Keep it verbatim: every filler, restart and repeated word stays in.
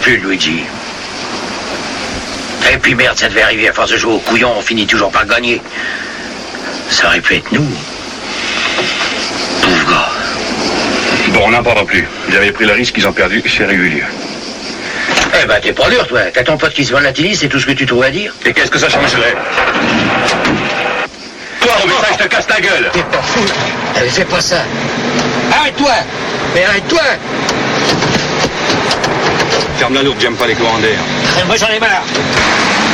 plus, Luigi. Et puis merde, ça devait arriver à force de jouer au couillon, on finit toujours par gagner. Ça aurait pu être nous. Pauvre gars. Bon, on n'en parlera plus. Ils avaient pris le risque, ils ont perdu, c'est régulier. Eh ben, t'es pas dur, toi. T'as ton pote qui se volatile, c'est tout ce que tu trouves à dire. Et qu'est-ce que ça changerait? Toi, Robin, je te casse ta gueule. T'es pas fou. Eh, fais pas ça. Arrête-toi. Mais arrête-toi. Ferme la lourde, j'aime pas les courants d'air. Moi, j'en ai marre.